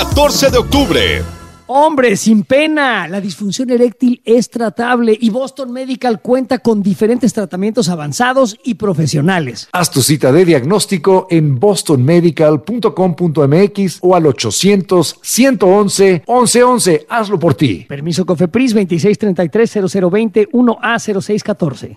14 de octubre. Hombre, sin pena, la disfunción eréctil es tratable y Boston Medical cuenta con diferentes tratamientos avanzados y profesionales. Haz tu cita de diagnóstico en bostonmedical.com.mx o al 800-111-1111. Hazlo por ti. Permiso COFEPRIS 2633-0020 1A0614.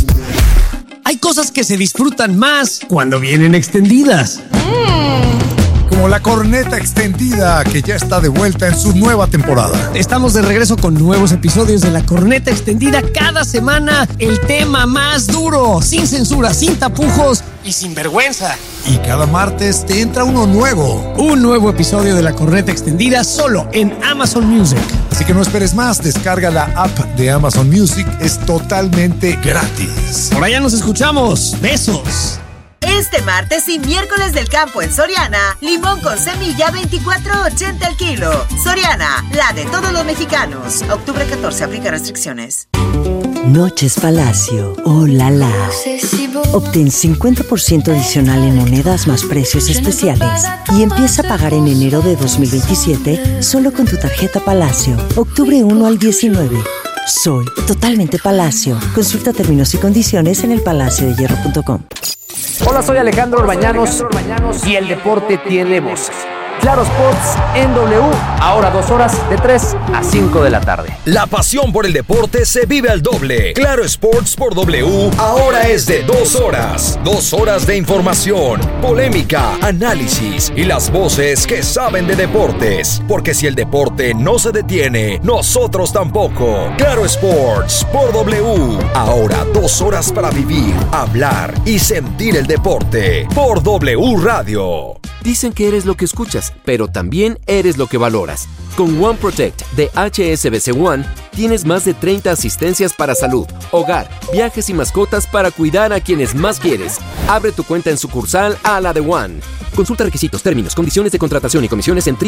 Hay cosas que se disfrutan más cuando vienen extendidas. Como la corneta extendida, que ya está de vuelta en su nueva temporada. Estamos de regreso con nuevos episodios de la corneta extendida. Cada semana el tema más duro, sin censura, sin tapujos y sin vergüenza. Y cada martes te entra uno nuevo. Un nuevo episodio de la corneta extendida solo en Amazon Music. Así que no esperes más, descarga la app de Amazon Music, es totalmente gratis. Por allá nos escuchamos. Besos. Este martes y miércoles del campo en Soriana, limón con semilla 24.80 el kilo. Soriana, la de todos los mexicanos. Octubre 14, aplica restricciones. Noches Palacio, oh la la. Obtén 50% adicional en monedas más precios especiales y empieza a pagar en enero de 2027 solo con tu tarjeta Palacio. Octubre 1 al 19. Soy totalmente Palacio. Consulta términos y condiciones en elpalaciodehierro.com. Hola, soy Alejandro Orbañanos y el deporte tiene voces. Claro Sports en W, ahora 2 horas de 3 a 5 de la tarde. La pasión por el deporte se vive al doble. Claro Sports por W, ahora es de 2 horas. 2 horas de información, polémica, análisis y las voces que saben de deportes. Porque si el deporte no se detiene, nosotros tampoco. Claro Sports por W, ahora 2 horas para vivir, hablar y sentir el deporte. Por W Radio. Dicen que eres lo que escuchas, pero también eres lo que valoras. Con One Protect de HSBC One, tienes más de 30 asistencias para salud, hogar, viajes y mascotas para cuidar a quienes más quieres. Abre tu cuenta en sucursal a la de One. Consulta requisitos, términos, condiciones de contratación y comisiones en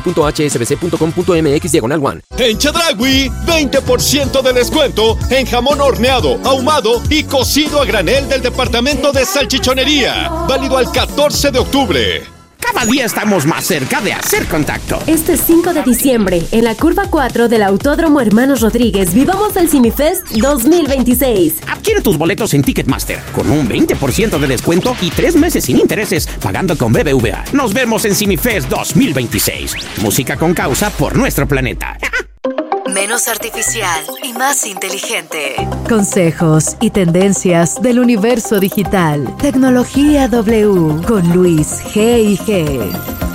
www.hsbc.com.mx/one. En Chedraui, 20% de descuento en jamón horneado, ahumado y cocido a granel del departamento de salchichonería. Válido al 14 de octubre. Cada día estamos más cerca de hacer contacto. Este 5 de diciembre, en la curva 4 del Autódromo Hermanos Rodríguez, vivamos el CineFest 2026. Adquiere tus boletos en Ticketmaster con un 20% de descuento y 3 meses sin intereses pagando con BBVA. Nos vemos en CineFest 2026. Música con causa por nuestro planeta. Menos artificial y más inteligente. Consejos y tendencias del universo digital. Tecnología W con Luis G&G.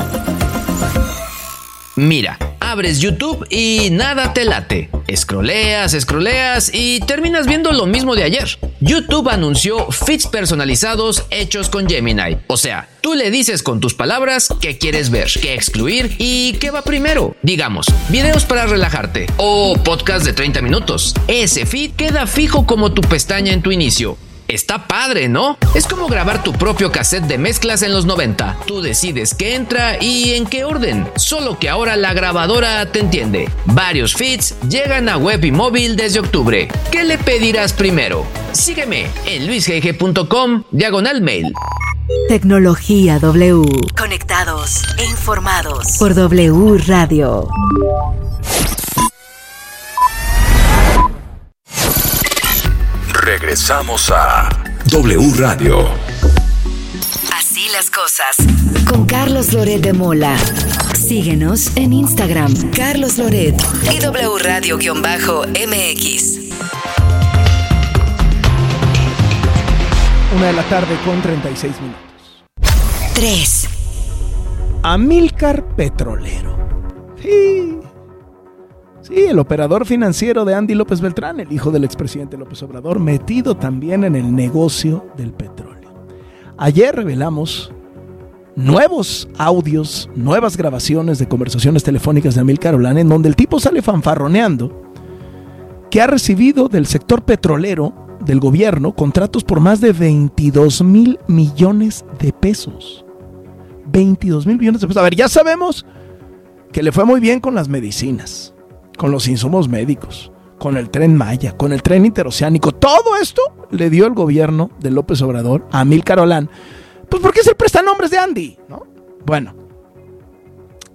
Mira, abres YouTube y nada te late. Scrolleas y terminas viendo lo mismo de ayer. YouTube anunció feeds personalizados hechos con Gemini. O sea, tú le dices con tus palabras qué quieres ver, qué excluir y qué va primero. Digamos, videos para relajarte o podcast de 30 minutos. Ese feed queda fijo como tu pestaña en tu inicio. Está padre, ¿no? Es como grabar tu propio cassette de mezclas en los 90. Tú decides qué entra y en qué orden. Solo que ahora la grabadora te entiende. Varios feeds llegan a web y móvil desde octubre. ¿Qué le pedirás primero? Sígueme en luisgg.com/mail. Tecnología W. Conectados e informados. Por W Radio. Regresamos a W Radio. Así las cosas. Con Carlos Loret de Mola. Síguenos en Instagram, Carlos Loret. Y W Radio-MX. 1 de la tarde con 36 minutos. 3. Amílcar Petrolero. Sí, el operador financiero de Andy López Beltrán, el hijo del expresidente López Obrador, metido también en el negocio del petróleo. Ayer revelamos nuevos audios, nuevas grabaciones de conversaciones telefónicas de Amílcar Olán, en donde el tipo sale fanfarroneando que ha recibido del sector petrolero del gobierno contratos por más de 22,000 millones de pesos. 22,000 millones de pesos. A ver, ya sabemos que le fue muy bien con las medicinas, con los insumos médicos, con el Tren Maya, con el tren interoceánico. Todo esto le dio el gobierno de López Obrador a Amílcar Olán. Pues porque es el prestanombres de Andy, ¿no? Bueno,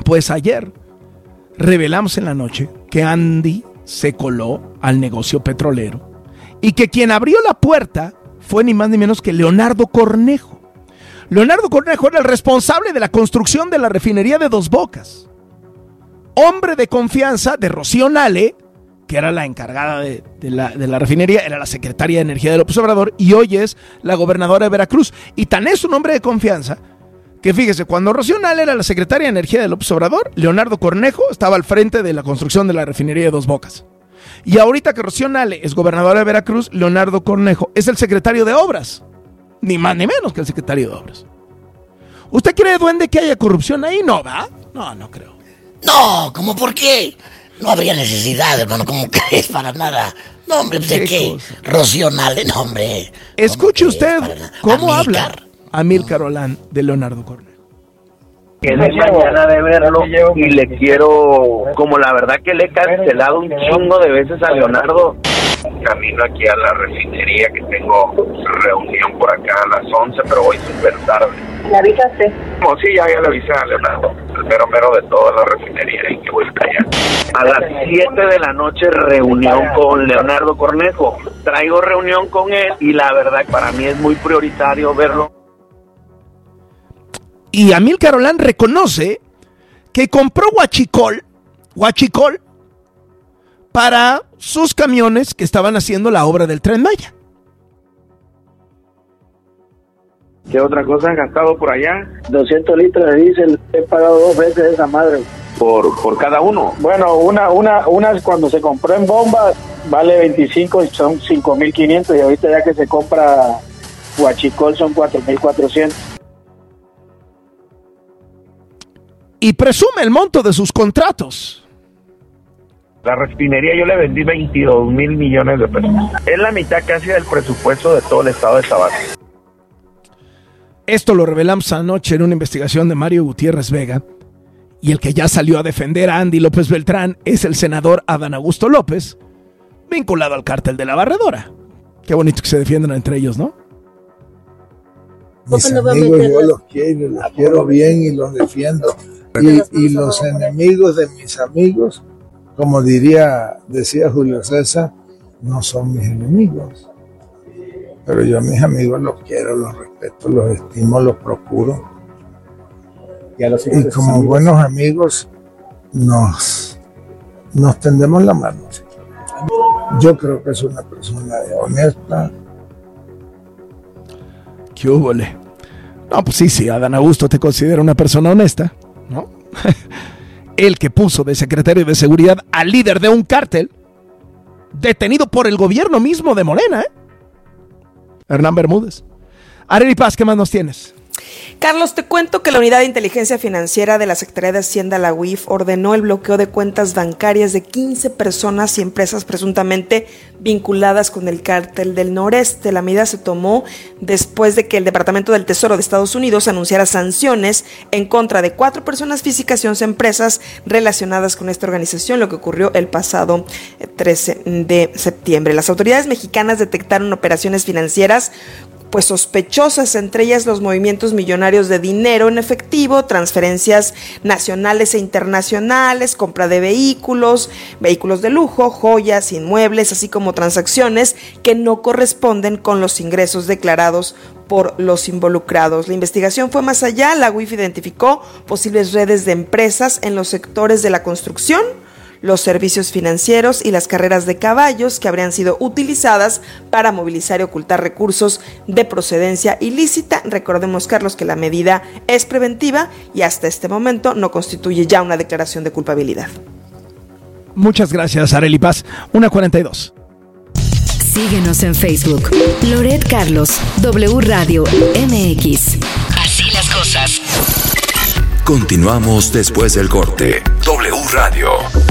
pues ayer revelamos en la noche que Andy se coló al negocio petrolero y que quien abrió la puerta fue ni más ni menos que Leonardo Cornejo. Leonardo Cornejo era el responsable de la construcción de la refinería de Dos Bocas. Hombre de confianza de Rocío Nale, que era la encargada de la refinería, era la secretaria de Energía de López Obrador y hoy es la gobernadora de Veracruz. Y tan es un hombre de confianza que fíjese, cuando Rocío Nale era la secretaria de Energía de López Obrador, Leonardo Cornejo estaba al frente de la construcción de la refinería de Dos Bocas. Y ahorita que Rocío Nale es gobernadora de Veracruz, Leonardo Cornejo es el secretario de Obras. Ni más ni menos que el secretario de Obras. ¿Usted cree, duende, que haya corrupción ahí? No, ¿va? No creo. No, ¿cómo por qué? No habría necesidad, hermano, ¿cómo crees? Para nada. No, hombre, ¿de qué? Rocío Nale, no, hombre. Escuche usted cómo habla Amílcar Olán de Leonardo Cornejo. Que es mañana de verlo y le quiero, como la verdad que le he cancelado un chingo de veces a Leonardo. Camino aquí a la refinería, que tengo reunión por acá a las 11, pero voy súper tarde. ¿Le avisaste? No, sí, ya le avisé a Leonardo, el mero de toda la refinería, y que voy para allá. A las 7 de la noche reunión con Leonardo Cornejo. Traigo reunión con él y la verdad para mí es muy prioritario verlo. Y Amílcar Olán reconoce que compró huachicol para sus camiones que estaban haciendo la obra del Tren Maya. ¿Qué otra cosa has gastado por allá? 200 litros de diésel, he pagado 2 veces esa madre. ¿Por cada uno? Bueno, una cuando se compró en bomba vale 25 y son 5.500 y ahorita ya que se compra huachicol son 4.400. Y presume el monto de sus contratos. La refinería yo le vendí 22,000 millones de pesos. Es la mitad casi del presupuesto de todo el estado de Tabasco. Esto lo revelamos anoche en una investigación de Mario Gutiérrez Vega. Y el que ya salió a defender a Andy López Beltrán es el senador Adán Augusto López, vinculado al cártel de la Barredora. Qué bonito que se defiendan entre ellos, ¿no? Mis amigos yo los quiero bien y los defiendo. Y los enemigos de mis amigos, como decía Julio César, no son mis enemigos. Pero yo a mis amigos los quiero, los respeto, los estimo, los procuro. Y como buenos amigos nos tendemos la mano. Yo creo que es una persona honesta. ¿Qué húbole? No, pues sí, Adán Augusto te considera una persona honesta, ¿no? El que puso de secretario de seguridad al líder de un cártel detenido por el gobierno mismo de Morena, Hernán Bermúdez. Arely Paz, ¿qué más nos tienes? Carlos, te cuento que la Unidad de Inteligencia Financiera de la Secretaría de Hacienda, la UIF, ordenó el bloqueo de cuentas bancarias de 15 personas y empresas presuntamente vinculadas con el Cártel del Noreste. La medida se tomó después de que el Departamento del Tesoro de Estados Unidos anunciara sanciones en contra de 4 personas físicas y 11 empresas relacionadas con esta organización, lo que ocurrió el pasado 13 de septiembre. Las autoridades mexicanas detectaron operaciones financieras pues sospechosas, entre ellas los movimientos millonarios de dinero en efectivo, transferencias nacionales e internacionales, compra de vehículos de lujo, joyas, inmuebles, así como transacciones que no corresponden con los ingresos declarados por los involucrados. La investigación fue más allá. La UIF identificó posibles redes de empresas en los sectores de la construcción, los servicios financieros y las carreras de caballos que habrían sido utilizadas para movilizar y ocultar recursos de procedencia ilícita. Recordemos, Carlos, que la medida es preventiva y hasta este momento no constituye ya una declaración de culpabilidad. Muchas gracias, Arely Paz. 1:42. Síguenos en Facebook. Loret Carlos, W Radio MX. Así las cosas. Continuamos después del corte. W Radio.